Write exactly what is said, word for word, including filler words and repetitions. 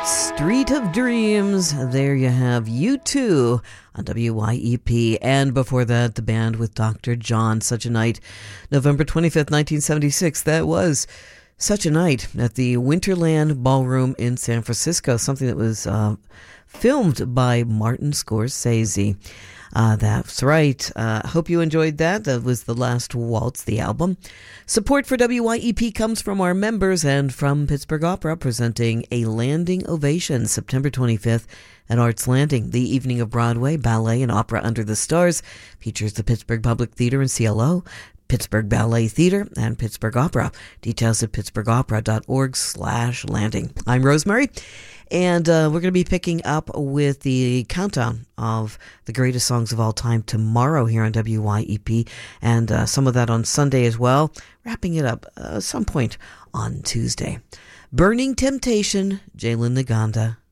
Street of Dreams. There you have U two on W Y E P. And before that, the band with Doctor John, Such a Night. November twenty-fifth, nineteen seventy-six. That was Such a Night at the Winterland Ballroom in San Francisco. Something that was uh, filmed by Martin Scorsese. Uh, that's right. Uh, hope you enjoyed that. That was The Last Waltz, the album. Support for W Y E P comes from our members and from Pittsburgh Opera, presenting A Landing Ovation September twenty-fifth at Arts Landing. The evening of Broadway, ballet, and opera under the stars features the Pittsburgh Public Theater and C L O, Pittsburgh Ballet Theater, and Pittsburgh Opera. Details at pittsburghopera.org slash landing. I'm Rosemary. And uh, we're going to be picking up with the countdown of the greatest songs of all time tomorrow here on W Y E P, and uh, some of that on Sunday as well, wrapping it up uh, some point on Tuesday. Burning Temptation, Jalen Naganda.